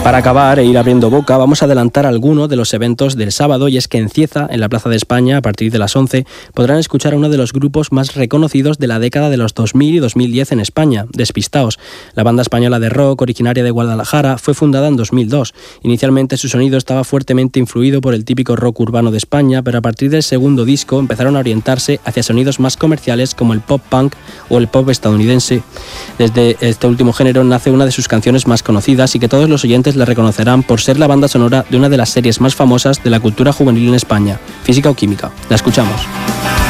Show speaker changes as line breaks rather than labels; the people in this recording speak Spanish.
Para acabar e ir abriendo boca, vamos a adelantar alguno de los eventos del sábado, y es que en Cieza, en la Plaza de España, a partir de las 11, podrán escuchar a uno de los grupos más reconocidos de la década de los 2000 y 2010 en España, Despistaos. La banda española de rock, originaria de Guadalajara, fue fundada en 2002. Inicialmente su sonido estaba fuertemente influido por el típico rock urbano de España, pero a partir del segundo disco empezaron a orientarse hacia sonidos más comerciales como el pop punk o el pop estadounidense. Desde este último género nace una de sus canciones más conocidas y que todos los oyentes le reconocerán por ser la banda sonora de una de las series más famosas de la cultura juvenil en España, Física o Química. La escuchamos.